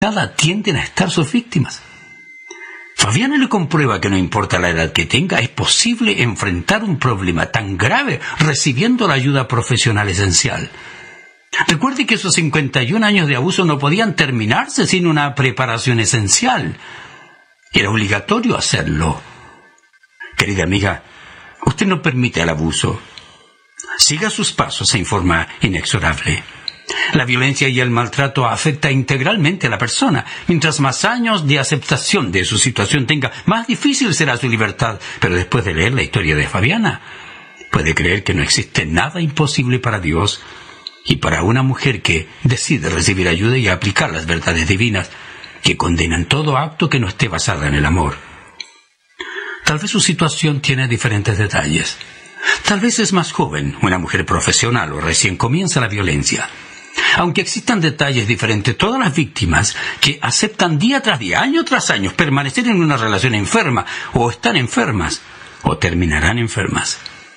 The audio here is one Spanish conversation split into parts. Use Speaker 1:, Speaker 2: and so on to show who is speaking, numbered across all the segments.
Speaker 1: tienden a estar sus víctimas. Fabiana le comprueba que no importa la edad que tenga, es posible enfrentar un problema tan grave recibiendo la ayuda profesional esencial. Recuerde que esos 51 años de abuso no podían terminarse sin una preparación esencial. Era obligatorio hacerlo. Querida amiga, usted no permite el abuso. Siga sus pasos en forma inexorable. La violencia y el maltrato afecta integralmente a la persona. Mientras más años de aceptación de su situación tenga, más difícil será su libertad. Pero después de leer la historia de Fabiana, puede creer que no existe nada imposible para Dios y para una mujer que decide recibir ayuda y aplicar las verdades divinas que condenan todo acto que no esté basado en el amor. Tal vez su situación tiene diferentes detalles. Tal vez es más joven, una mujer profesional o recién comienza la violencia. Aunque existan detalles diferentes, todas las víctimas que aceptan día tras día, año tras año, permanecer en una relación enferma, o están enfermas, o terminarán enfermas.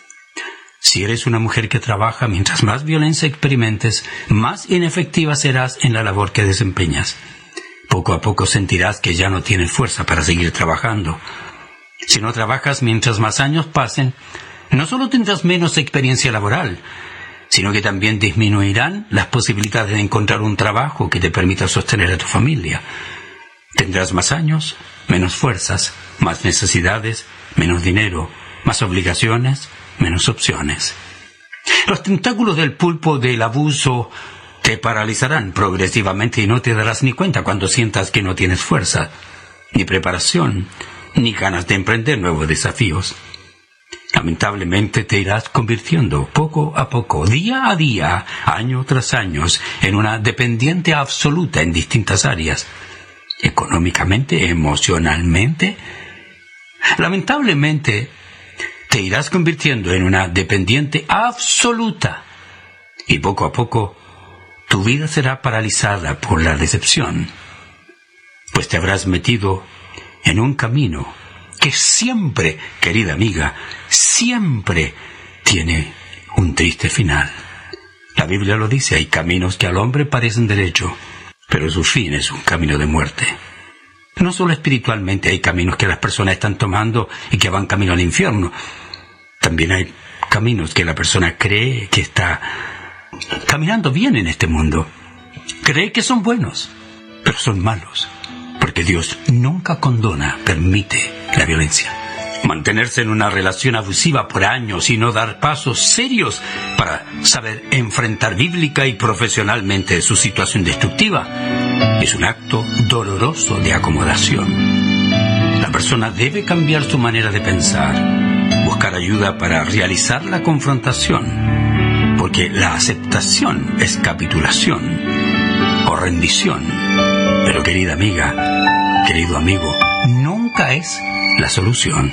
Speaker 1: Si eres una mujer que trabaja, mientras más violencia experimentes, más inefectiva serás en la labor que desempeñas. Poco a poco sentirás que ya no tienes fuerza para seguir trabajando. Si no trabajas mientras más años pasen, no solo tendrás menos experiencia laboral, sino que también disminuirán las posibilidades de encontrar un trabajo que te permita sostener a tu familia. Tendrás más años, menos fuerzas, más necesidades, menos dinero, más obligaciones, menos opciones. Los tentáculos del pulpo del abuso te paralizarán progresivamente y no te darás ni cuenta cuando sientas que no tienes fuerza, ni preparación, ni ganas de emprender nuevos desafíos. Lamentablemente te irás convirtiendo poco a poco, día a día, año tras año, en una dependiente absoluta en distintas áreas. Económicamente, emocionalmente. Lamentablemente te irás convirtiendo en una dependiente absoluta. Y poco a poco tu vida será paralizada por la decepción. Pues te habrás metido en un camino que siempre, querida amiga, siempre tiene un triste final. La Biblia lo dice, hay caminos que al hombre parecen derecho, pero su fin es un camino de muerte. No solo espiritualmente hay caminos que las personas están tomando y que van camino al infierno. También hay caminos que la persona cree que está caminando bien en este mundo. Cree que son buenos, pero son malos. Porque Dios nunca condona, permite la violencia. Mantenerse en una relación abusiva por años y no dar pasos serios para saber enfrentar bíblica y profesionalmente su situación destructiva es un acto doloroso de acomodación. La persona debe cambiar su manera de pensar, buscar ayuda para realizar la confrontación, porque la aceptación es capitulación o rendición. Pero querida amiga, querido amigo, nunca es la solución.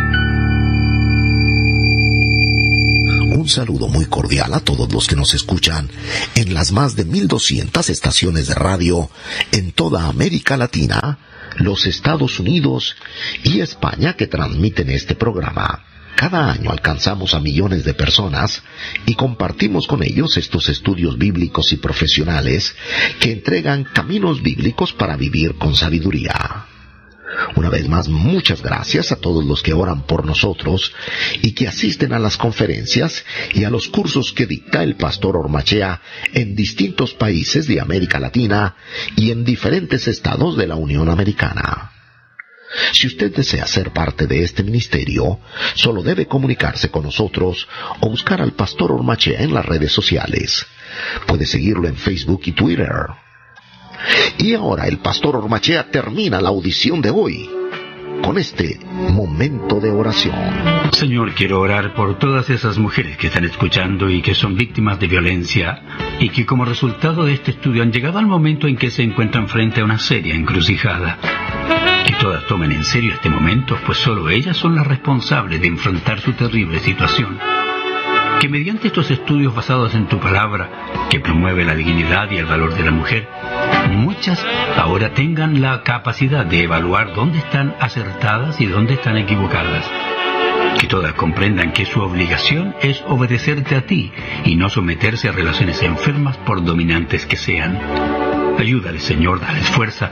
Speaker 2: Un saludo muy cordial a todos los que nos escuchan en las más de 1,200 estaciones de radio en toda América Latina, los Estados Unidos y España que transmiten este programa. Cada año alcanzamos a millones de personas y compartimos con ellos estos estudios bíblicos y profesionales que entregan caminos bíblicos para vivir con sabiduría. Una vez más, muchas gracias a todos los que oran por nosotros y que asisten a las conferencias y a los cursos que dicta el pastor Ormachea en distintos países de América Latina y en diferentes estados de la Unión Americana. Si usted desea ser parte de este ministerio, solo debe comunicarse con nosotros o buscar al pastor Ormachea en las redes sociales. Puede seguirlo en Facebook y Twitter. Y ahora el pastor Ormachea termina la audición de hoy con este momento de oración.
Speaker 1: Señor, quiero orar por todas esas mujeres que están escuchando y que son víctimas de violencia y que como resultado de este estudio han llegado al momento en que se encuentran frente a una seria encrucijada. Que todas tomen en serio este momento, pues solo ellas son las responsables de enfrentar su terrible situación. Que mediante estos estudios basados en tu palabra, que promueve la dignidad y el valor de la mujer, muchas ahora tengan la capacidad de evaluar dónde están acertadas y dónde están equivocadas. Que todas comprendan que su obligación es obedecerte a ti y no someterse a relaciones enfermas por dominantes que sean. Ayúdale, Señor, dale fuerza